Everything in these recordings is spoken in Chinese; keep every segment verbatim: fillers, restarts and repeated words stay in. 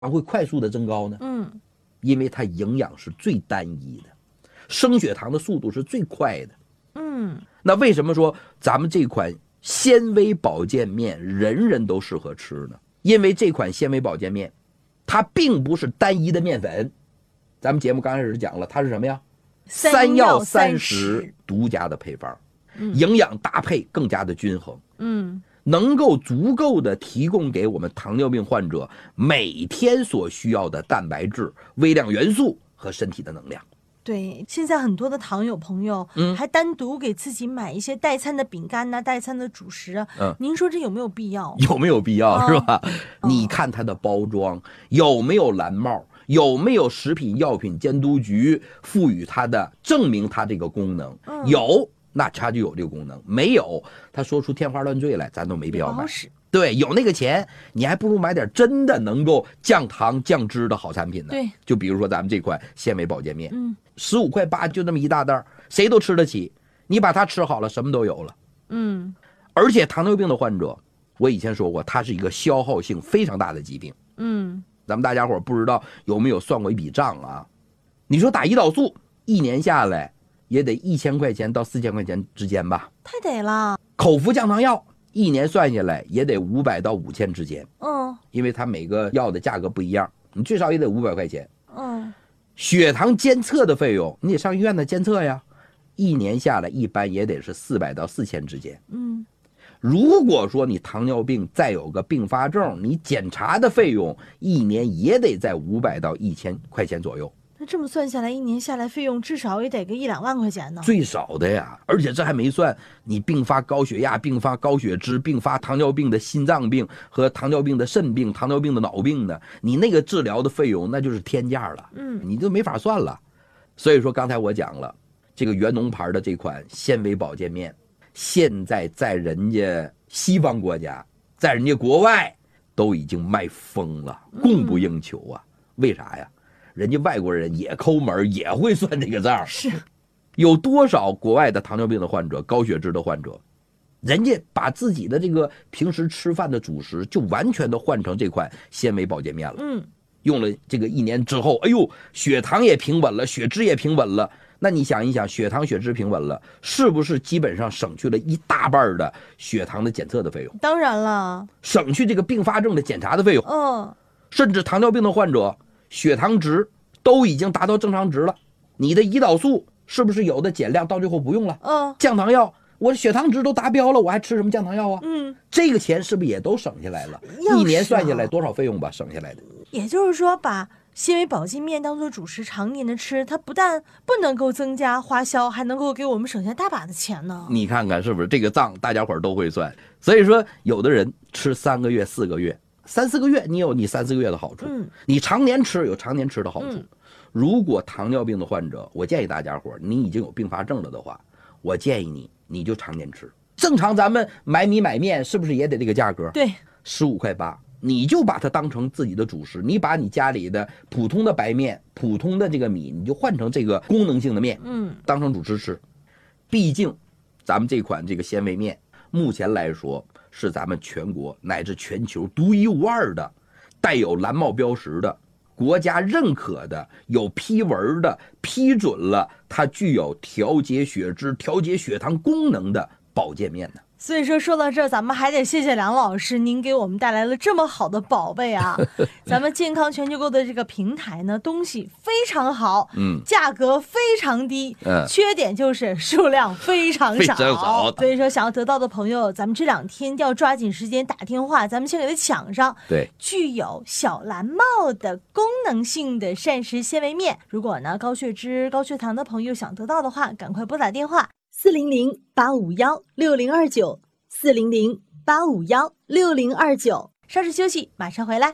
会快速的增高呢？ 嗯， 因为它营养是最单一的，升血糖的速度是最快的。 嗯， 那为什么说咱们这款纤维保健面人人都适合吃呢？因为这款纤维保健面它并不是单一的面粉，咱们节目刚开始讲了，它是什么呀？三药三食独家的配方，嗯，营养搭配更加的均衡， 嗯， 能够足够的提供给我们糖尿病患者每天所需要的蛋白质、微量元素和身体的能量。 对，现在很多的糖友朋友，嗯，还单独给自己买一些代餐的饼干呐、啊、代餐的主食啊，嗯，您说这有没有必要？ 有没有必要，哦，是吧？哦，你看它的包装有没有蓝帽，有没有食品药品监督局赋予它的证明它这个功能？嗯，有，那它就有这个功能；没有，他说出天花乱坠来，咱都没必要买。对，有那个钱，你还不如买点真的能够降糖降脂的好产品呢。 对， 就比如说咱们这款纤维保健面， 嗯， 十五块八就那么一大袋，谁都吃得起。你把它吃好了，什么都有了。 嗯， 而且糖尿病的患者，我以前说过，它是一个消耗性非常大的疾病。 嗯， 咱们大家伙不知道有没有算过一笔账啊？你说打胰岛素一年下来也得一千块钱到四千块钱之间吧？ 太得了。 口服降糖药一年算下来也得五百到五千之间。 嗯， 因为它每个药的价格不一样，你最少也得五百块钱。 嗯， 血糖监测的费用你得上医院的监测呀，一年下来一般也得是四百到四千之间。 嗯， 如果说你糖尿病再有个并发症，你检查的费用一年也得在五百到一千块钱左右。 那这么算下来，一年下来费用至少也得个一两万块钱呢。 最少的呀，而且这还没算你并发高血压、并发高血脂、并发糖尿病的心脏病和糖尿病的肾病、糖尿病的脑病呢，你那个治疗的费用那就是天价了。 嗯， 你就没法算了。所以说刚才我讲了，这个元农牌的这款纤维保健面，现在在人家西方国家，在人家国外都已经卖疯了，供不应求啊。嗯，为啥呀？人家外国人也抠门，也会算这个账。 是， 有多少国外的糖尿病的患者、高血脂的患者，人家把自己的这个平时吃饭的主食就完全的换成这款纤维保健面了。 嗯， 用了这个一年之后，哎呦，血糖也平稳了，血脂也平稳了。那你想一想，血糖、血脂平稳了，是不是基本上省去了一大半的血糖的检测的费用？ 当然了， 省去这个并发症的检查的费用。 嗯， 甚至糖尿病的患者，血糖值都已经达到正常值了，你的胰岛素是不是有的减量，到最后不用了？ 嗯， 降糖药，我血糖值都达标了，我还吃什么降糖药啊？ 嗯， 这个钱是不是也都省下来了？ 啊， 一年算下来多少费用吧，省下来的。 也就是说，把纤维保健面当做主食常年的吃，它不但不能够增加花销，还能够给我们省下大把的钱呢。 你看看是不是这个账大家伙都会算？所以说有的人吃三个月四个月三四个月，你有你三四个月的好处， 嗯， 你常年吃有常年吃的好处。 嗯， 如果糖尿病的患者，我建议大家伙，你已经有并发症了的话，我建议你你就常年吃。正常咱们买米买面是不是也得这个价格？ 对， 十五块八，你就把它当成自己的主食，你把你家里的普通的白面、普通的这个米，你就换成这个功能性的面， 嗯， 当成主食吃。毕竟咱们这款这个纤维面目前来说是咱们全国乃至全球独一无二的，带有蓝帽标识的，国家认可的，有批文的，批准了它具有调节血脂、调节血糖功能的保健面呢。 所以说说到这儿，咱们还得谢谢梁老师，您给我们带来了这么好的宝贝啊！咱们健康全球购的这个平台呢，东西非常好， 嗯， 价格非常低， 嗯， 缺点就是数量非常少。 非常少。 所以说，想要得到的朋友，咱们这两天要抓紧时间打电话，咱们先给它抢上。 对， 具有小蓝帽的功能性的膳食纤维面，如果呢高血脂、高血糖的朋友想得到的话，赶快拨打电话。四零零八五幺六零二九，四零零八五幺六零二九。稍事休息，马上回来。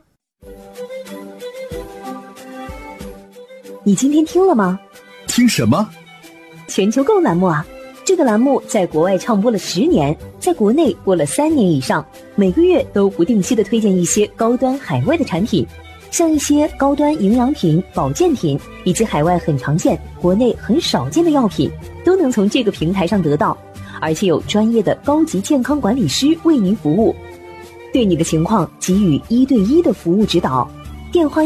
你今天听了吗？ 听什么？ 全球购栏目啊！这个栏目在国外唱播了十年，在国内播了三年以上，每个月都不定期的推荐一些高端海外的产品，像一些高端营养品、保健品，以及海外很常见、国内很少见的药品，都能从这个平台上得到，而且有专业的高级健康管理师为您服务，对你的情况给予一对一的服务指导。 电话